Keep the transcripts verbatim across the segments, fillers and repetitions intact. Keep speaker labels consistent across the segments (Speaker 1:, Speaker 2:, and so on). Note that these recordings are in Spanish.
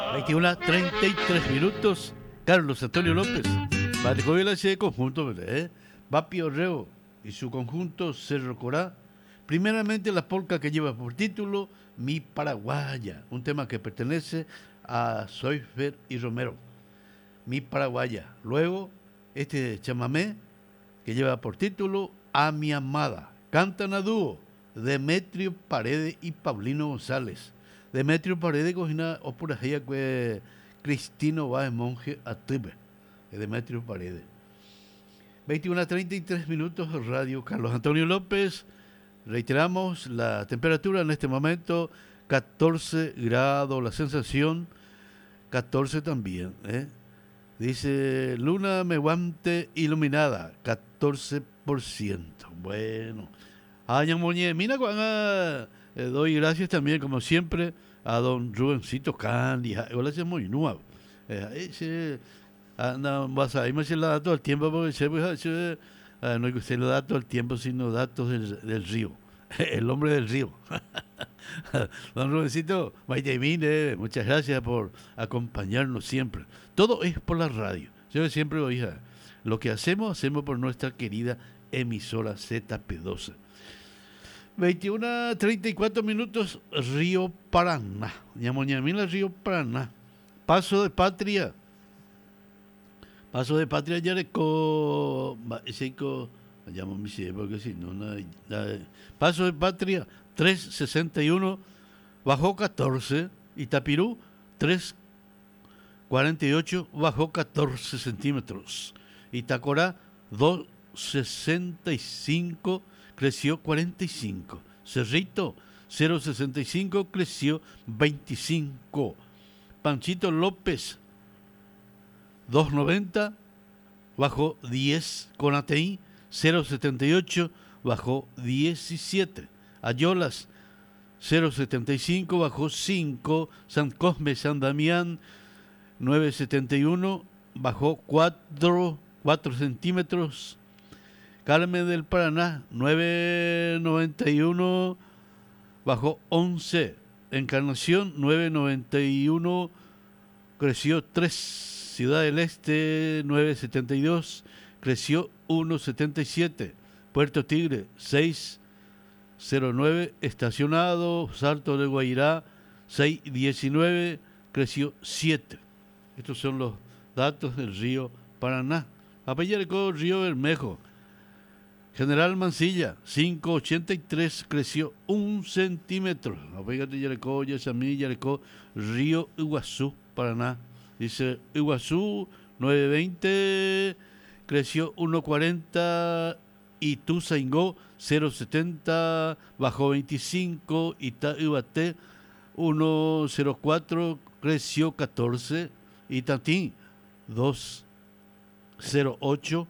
Speaker 1: veintiuna treinta y tres minutos. Carlos Antonio López, Batecoviela de conjunto, ¿eh? Bapi Orreo y su conjunto Cerro Corá. Primeramente la polca que lleva por título Mi Paraguaya, un tema que pertenece a Soifer y Romero. Mi Paraguaya. Luego este chamamé que lleva por título A Mi Amada. Cantan a dúo Demetrio Paredes y Paulino González. Demetrio Paredes cocina opurajía que Cristino Báez Monje Atube. Demetrio Paredes. veintiuna treinta y tres minutos, Radio Carlos Antonio López. Reiteramos la temperatura en este momento, catorce grados, la sensación catorce también. ¿eh? Dice luna menguante iluminada, catorce por ciento. Bueno, Aña Moñé, mira, cuando eh, doy gracias también, como siempre, a don Rubencito Candy. Hola, se muy nuevo. Ese anda, vas a irme a la da todo el tiempo, porque se, pues, se, uh, no es que usted lo da todo el tiempo, sino datos del, del río. El hombre del río. Don Rubencito, Maitemine, muchas gracias por acompañarnos siempre. Todo es por la radio. Yo siempre oiga, lo que hacemos, hacemos por nuestra querida emisora Z P doce. veintiuna treinta y cuatro minutos, Río Paraná. Ñamoñamila, Río Paraná. Paso de Patria. Paso de Patria, Yareco. Seco. Llamo mi porque si no, nada, nada. Paso de Patria, tres sesenta y uno, bajó catorce. Itapirú, tres cuarenta y ocho, bajó catorce centímetros. Itacorá, dos sesenta y cinco, creció cuarenta y cinco. Cerrito, cero sesenta y cinco, creció veinticinco. Panchito López, dos noventa, bajó diez. Conateí, cero setenta y ocho, bajó diecisiete. Ayolas, cero setenta y cinco, bajó cinco. San Cosme, San Damián, nueve setenta y uno, bajó cuatro, cuatro centímetros. Carmen del Paraná, nueve noventa y uno, bajó once. Encarnación, nueve noventa y uno, creció tres. Ciudad del Este, nueve setenta y dos, creció uno setenta y siete. Puerto Tigre, seis cero nueve, estacionado. Salto de Guairá, seis diecinueve, creció siete. Estos son los datos del río Paraná. Apellarco, Río Bermejo. General Mansilla, cinco ochenta y tres, creció un centímetro. Apellarco, Yasamí, Yareco, Río Iguazú, Paraná. Dice Iguazú, nueve veinte, creció uno cuarenta. Ituzaingó, cero setenta, bajó veinticinco. Itaibaté, uno cero cuatro, creció catorce. Itatí, dos cero ocho,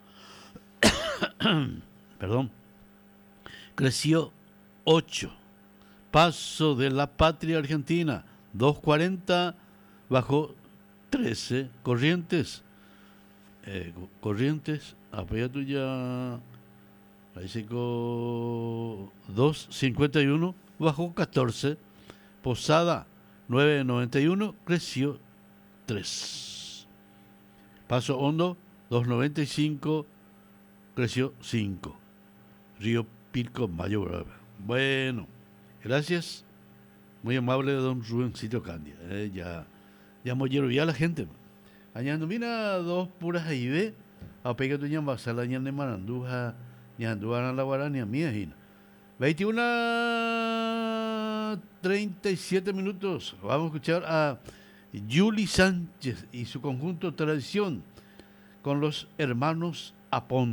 Speaker 1: perdón, creció ocho. Paso de la Patria Argentina, dos cuarenta, bajó trece. Corrientes, eh, Corrientes, apoya tuya, parece que dos cincuenta y uno, bajó catorce. Posada, nueve noventa y uno, creció tres. Paso Hondo, dos noventa y cinco, creció cinco. Río Pilco, Mayo Brava. Bueno, gracias. Muy amable don Rubencito Candia. Eh, ya, ya mollero ya la gente. Añando, mira, dos puras ahí ve. A pega tu ñamba, sala ñande maranduja, ñanduana la guarania mía, hina. veintiuna treinta y siete minutos. Vamos a escuchar a Yuli Sánchez y su conjunto Tradición con los hermanos Apón.